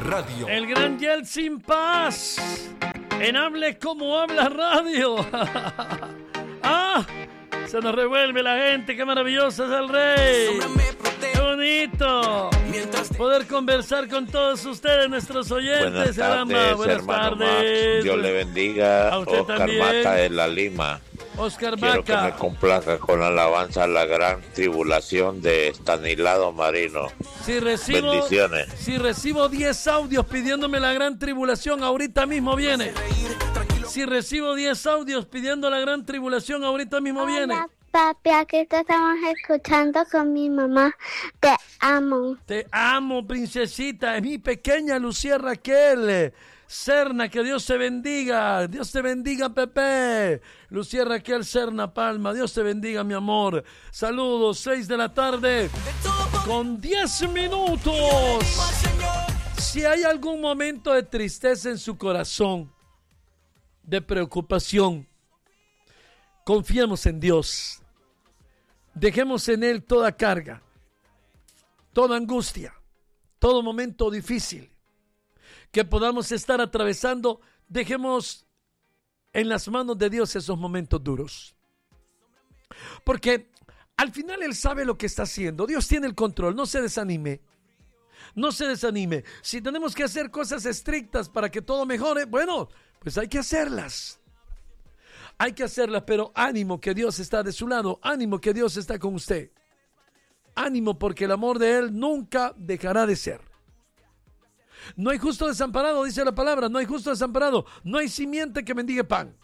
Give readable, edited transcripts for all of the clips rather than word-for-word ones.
Radio. El gran Yeltsin Paz. En Hable Como Habla Radio. ¡Ah! Se nos revuelve la gente. ¡Qué maravilloso es el rey! ¡Qué bonito! Poder conversar con todos ustedes, nuestros oyentes. Buenas tardes. Dios le bendiga. A usted Oscar también. Mata de la Lima. Oscar Quiero que me Vaca. complaca con la alabanza La Gran Tribulación de Estanislao Marino. Bendiciones. Si recibo 10 audios pidiéndome la gran tribulación, ahorita mismo viene. Si recibo 10 audios pidiendo la gran tribulación, ahorita mismo viene. Hola, papi, aquí te estamos escuchando con mi mamá. Te amo. Te amo, princesita. Es mi pequeña Lucía Raquel Serna. Que Dios te bendiga. Dios te bendiga, Pepe. Lucía Raquel Serna Palma. Dios te bendiga, mi amor. Saludos, 6 de la tarde con 10 minutos. Si hay algún momento de tristeza en su corazón, de preocupación, confiemos en Dios. Dejemos en Él toda carga, toda angustia, todo momento difícil que podamos estar atravesando. Dejemos en las manos de Dios esos momentos duros. Porque al final Él sabe lo que está haciendo. Dios tiene el control. No se desanime. No se desanime. Si tenemos que hacer cosas estrictas para que todo mejore, bueno, pues hay que hacerlas. Hay que hacerlas, pero ánimo que Dios está de su lado. Ánimo que Dios está con usted. Ánimo porque el amor de Él nunca dejará de ser. No hay justo desamparado, dice la palabra. No hay justo desamparado. No hay simiente que mendigue pan.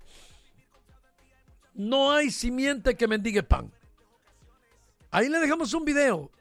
No hay simiente que mendigue pan. Ahí le dejamos un video.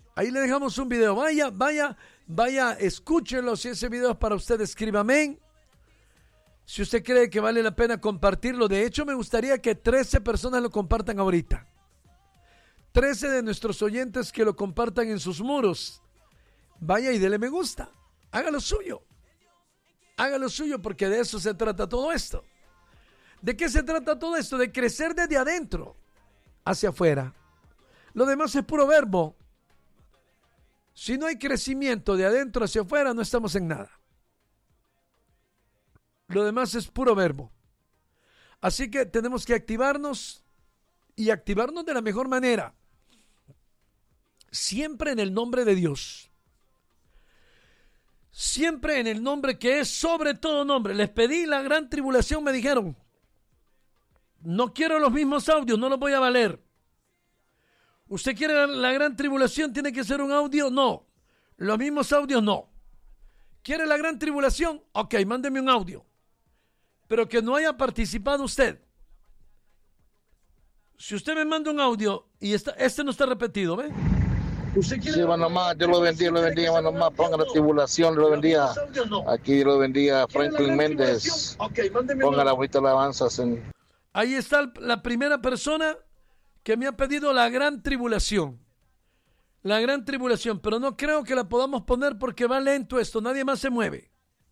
Vaya, escúchelo. Si ese video es para usted, escriba amén. Si usted cree que vale la pena compartirlo. De hecho, me gustaría que 13 personas lo compartan ahorita. 13 de nuestros oyentes que lo compartan en sus muros. Vaya y dele me gusta. Hágalo suyo. Hágalo suyo porque de eso se trata todo esto. ¿De qué se trata todo esto? De crecer desde adentro hacia afuera. Lo demás es puro verbo. Si no hay crecimiento de adentro hacia afuera, no estamos en nada. Lo demás es puro verbo. Así que tenemos que activarnos y activarnos de la mejor manera. Siempre en el nombre de Dios. Siempre en el nombre que es sobre todo nombre. Les pedí la gran tribulación, me dijeron. No quiero los mismos audios, no los voy a valer. ¿Usted quiere la gran tribulación? ¿Tiene que ser un audio? No. Los mismos audios no. ¿Quiere la gran tribulación? Ok, mándeme un audio. Pero que no haya participado usted. Si usted me manda un audio y este no está repetido, ¿ve? Sí, hermano más, Dios lo bendiga, hermano más, ponga la tribulación, Dios lo bendiga. Aquí Dios lo bendiga, Franklin Méndez, ponga la bonita alabanzas. Ahí está la primera persona que me ha pedido la gran tribulación. La gran tribulación, pero no creo que la podamos poner porque va lento esto, nadie más se mueve.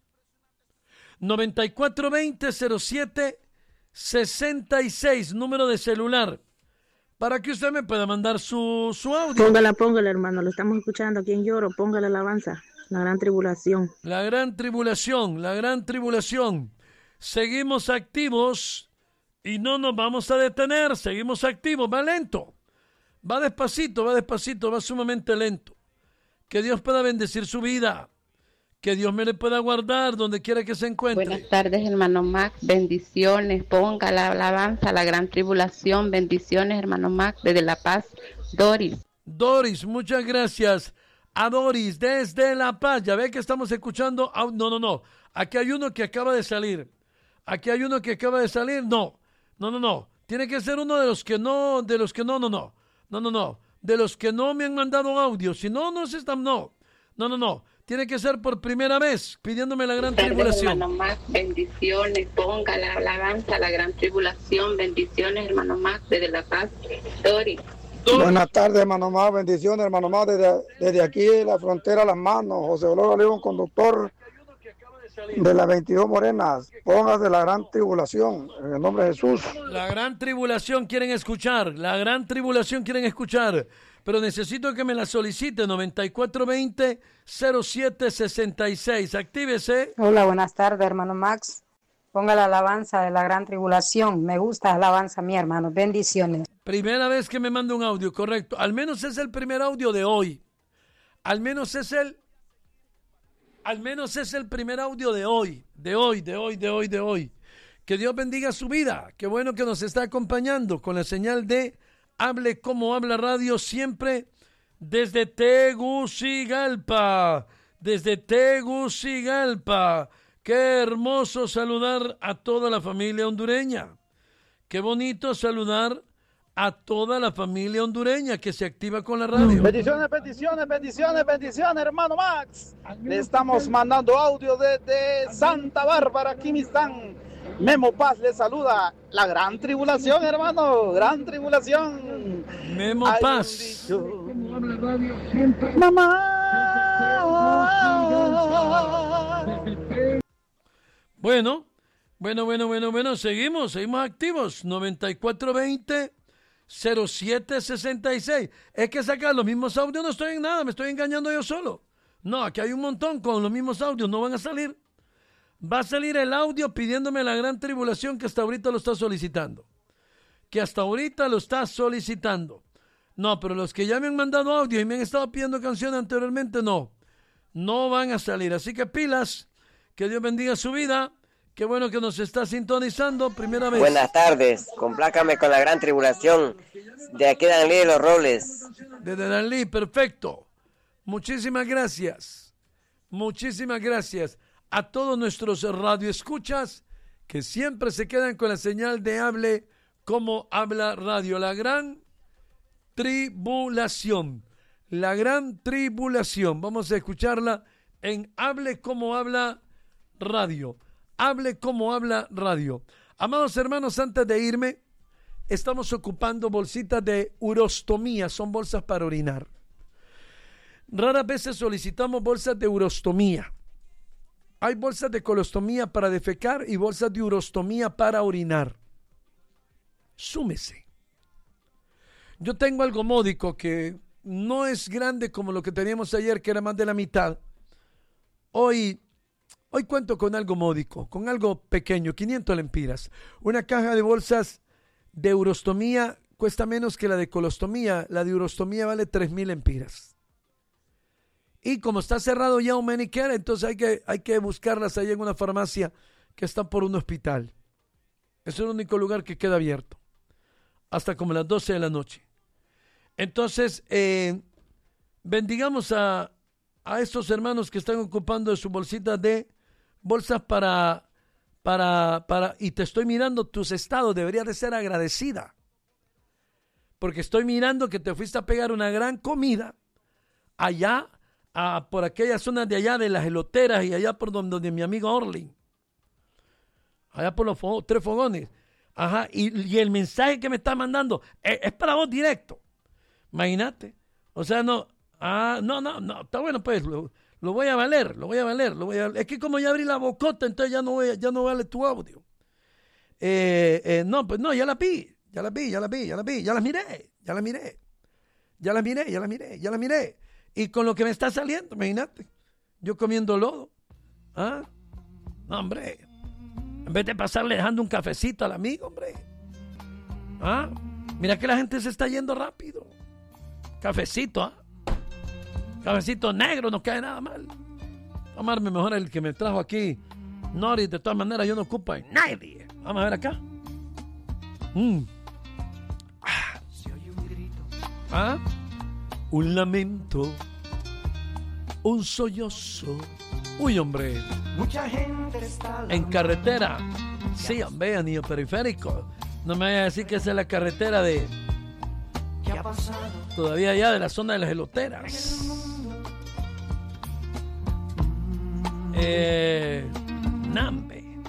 9420-07-66, número de celular, para que usted me pueda mandar su audio. Póngala, hermano, lo estamos escuchando aquí en Lloro, póngala alabanza, la gran tribulación. La gran tribulación. Seguimos activos y no nos vamos a detener, seguimos activos, va lento. Va despacito, va sumamente lento. Que Dios pueda bendecir su vida. Que Dios me le pueda guardar donde quiera que se encuentre. Buenas tardes, hermano Max. Bendiciones. Ponga la alabanza, la gran tribulación. Bendiciones, hermano Max. Desde La Paz, Doris. Doris, muchas gracias. A Doris, desde La Paz. Ya ve que estamos escuchando. No. Aquí hay uno que acaba de salir. No. Tiene que ser uno de los que no. De los que no. De los que no me han mandado audio. Si no, no se están. No. Tiene que ser por primera vez pidiéndome la gran tribulación. Hermano Max, bendiciones. Ponga la alabanza, la gran tribulación. Bendiciones, hermano Max. Desde La Paz, Doris. Buenas tardes, hermano Max. Bendiciones, hermano Max. Desde aquí, de la frontera, Las Manos. José Olor Olivo, conductor de las 22 Morenas. Póngase la gran tribulación, en el nombre de Jesús. La gran tribulación quieren escuchar. pero necesito que me la solicite. 9420-0766. Actívese. Hola, buenas tardes, hermano Max. Ponga la alabanza de la gran tribulación. Me gusta la alabanza, mi hermano. Bendiciones. Primera vez que me manda un audio, correcto. Al menos es el primer audio de hoy. Al menos es el primer audio de hoy. De hoy. Que Dios bendiga su vida. Qué bueno que nos está acompañando con la señal de Hable Como Habla Radio, siempre desde Tegucigalpa. Qué hermoso saludar a toda la familia hondureña. Qué bonito saludar a toda la familia hondureña que se activa con la radio. Bendiciones, hermano Max. Le estamos mandando audio desde Santa Bárbara, Quimistán. Memo Paz le saluda. La gran tribulación, hermano. Gran tribulación. Memo Paz. Mamá. Bueno. Seguimos activos. 9420-0766. Es que sacar los mismos audios no estoy en nada. Me estoy engañando yo solo. No, aquí hay un montón con los mismos audios. No van a salir. Va a salir el audio pidiéndome la gran tribulación que hasta ahorita lo está solicitando. No, pero los que ya me han mandado audio y me han estado pidiendo canciones anteriormente, no van a salir. Así que pilas, que Dios bendiga su vida. Qué bueno que nos está sintonizando, primera vez. Buenas tardes, complácame con la gran tribulación. De aquí de Danlí de los Robles. Desde Danlí, perfecto. Muchísimas gracias. A todos nuestros radioescuchas que siempre se quedan con la señal de Hable Como Habla Radio. La gran tribulación. Vamos a escucharla en Hable Como Habla Radio. Hable Como Habla Radio. Amados hermanos, antes de irme, estamos ocupando bolsitas de urostomía. Son bolsas para orinar. Raras veces solicitamos bolsas de urostomía. Hay bolsas de colostomía para defecar y bolsas de urostomía para orinar. Súmese. Yo tengo algo módico que no es grande como lo que teníamos ayer, que era más de la mitad. Hoy cuento con algo módico, con algo pequeño, 500 lempiras. Una caja de bolsas de urostomía cuesta menos que la de colostomía. La de urostomía vale 3,000 lempiras. Y como está cerrado ya un Medicare, entonces hay que buscarlas ahí en una farmacia que está por un hospital. Es el único lugar que queda abierto. Hasta como las 12 de la noche. Entonces, bendigamos a estos hermanos que están ocupando de su bolsita de bolsas para, y te estoy mirando tus estados, deberías de ser agradecida. Porque estoy mirando que te fuiste a pegar una gran comida allá, por aquellas zonas de allá de las eloteras y allá por donde mi amigo Orlin. Allá por los 3 fogones. Ajá, y el mensaje que me está mandando es para vos directo. Imagínate. O sea, no, está bueno pues, lo voy a valer. Es que como ya abrí la bocota, entonces ya no vale tu audio. No, pues no, ya las miré. Y con lo que me está saliendo, imagínate, yo comiendo lodo. ¿Ah? No, hombre. En vez de pasarle dejando un cafecito al amigo, hombre. ¿Ah? Mira que la gente se está yendo rápido. Cafecito, ¿ah? Cafecito negro, no cae nada mal. Tomarme mejor el que me trajo aquí. Nori, de todas maneras, yo no ocupo a nadie. Vamos a ver acá. ¿Ah? Un lamento, un sollozo. Uy, hombre. Mucha gente está en carretera. Sí, hombre, anillo periférico. No me vaya a decir que esa es la carretera de... ¿Qué ha pasado? Todavía allá de la zona de las eloteras. Nambe.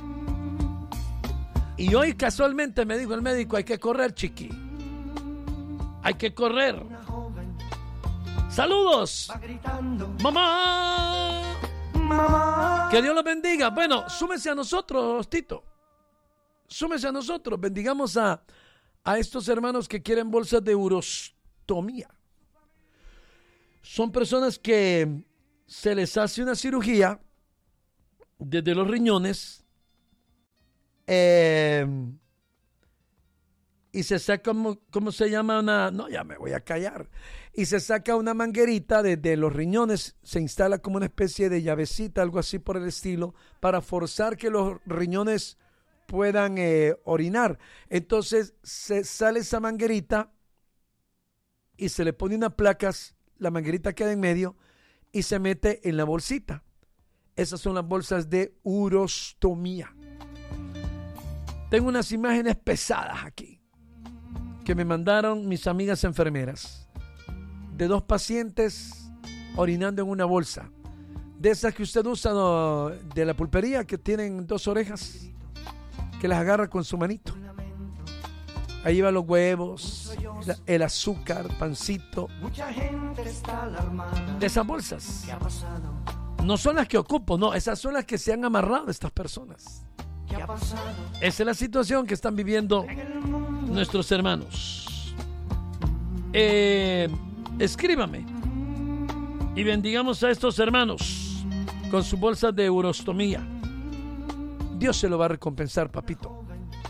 Y hoy casualmente me dijo el médico, hay que correr, chiqui. Hay que correr. ¡Saludos! ¡Mamá! ¡Mamá! Que Dios los bendiga. Bueno, súmese a nosotros, Tito. Súmese a nosotros. Bendigamos a estos hermanos que quieren bolsas de urostomía. son personas que se les hace una cirugía desde los riñones y se saca, ¿cómo se llama? No, ya me voy a callar. Y se saca una manguerita desde los riñones, se instala como una especie de llavecita, algo así por el estilo, para forzar que los riñones puedan orinar. Entonces se sale esa manguerita y se le pone unas placas, la manguerita queda en medio y se mete en la bolsita. Esas son las bolsas de urostomía. Tengo unas imágenes pesadas aquí que me mandaron mis amigas enfermeras de 2 pacientes orinando en una bolsa. De esas que usted usa de la pulpería, que tienen 2 orejas, que las agarra con su manito. Ahí van los huevos, el azúcar, pancito. De esas bolsas. No son las que ocupo, no, esas son las que se han amarrado estas personas. Esa es la situación que están viviendo nuestros hermanos. Escríbame y bendigamos a estos hermanos con su bolsa de urostomía. Dios se lo va a recompensar, papito.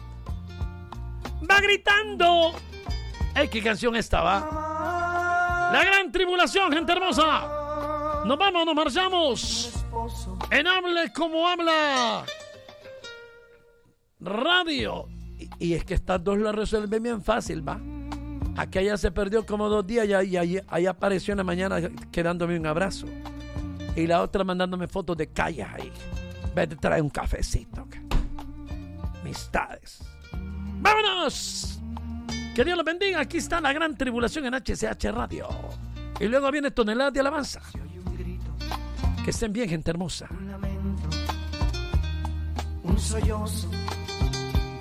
Va gritando. ¿Qué canción esta va? La gran tribulación, gente hermosa. Nos vamos, nos marchamos. En Hable Como Habla Radio. Y es que estas dos las resuelven bien fácil, va. Aquella se perdió como 2 días y ahí apareció en la mañana quedándome un abrazo. Y la otra mandándome fotos de calles ahí. Vete a traer un cafecito. Amistades. ¡Vámonos! Que Dios los bendiga. Aquí está la gran tribulación en HCH Radio. Y luego viene Toneladas de Alabanza. Que estén bien, gente hermosa. Un sollozo